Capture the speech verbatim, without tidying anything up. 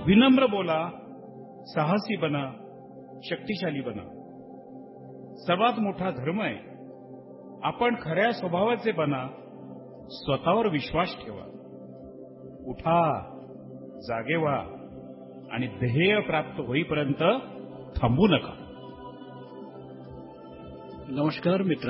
विनम्र बोला, साहसी बना, शक्तिशाली बना. सर्वात मोठा धर्म आहे आपण खऱ्या स्वभावाचे बना, स्वतःवर विश्वास ठेवा. उठा, जागे व्हा आणि ध्येय प्राप्त होईपर्यंत थांबू नका. नमस्कार मित्रांनो.